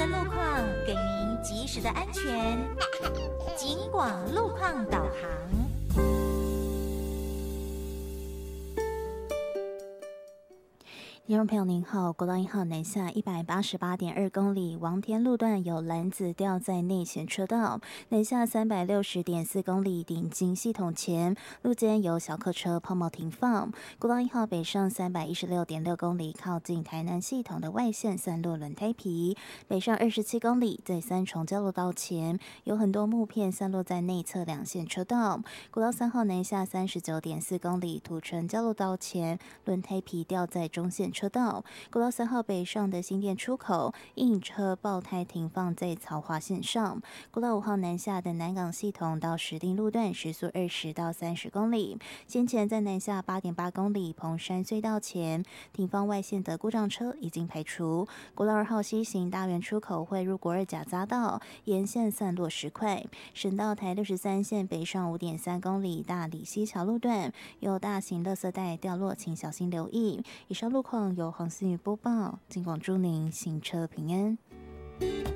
的路况，给您及时的安全。警广路况导航。 听众朋友您好，国道1号南下188.2公里，王田路段有篮子掉在内前车道，南下360.4公里，顶金系统前路肩有小客车抛锚停放。国道1号北上316.6公里，靠近台南系统的外线散落轮胎皮，北上27公里，在三重交流道前有很多木片散落在内侧两线车道。国道3号南下39.4公里，土城交流道前轮胎皮掉在中线车道。国道3号北上的新店出口，硬车爆胎停放在曹华线上。国道5号南下的南港系统到石碇路段时速20到30公里。先前在南下8.8公里蓬山隧道前停放外线的故障车已经排除。国道2号西行大园出口会入国二甲匝道，沿线散落石块。省道台63线北上5.3公里大里溪桥路段有大型垃圾袋掉落，请小心留意。以上路况由黄思雨播报，警广祝您行车平安。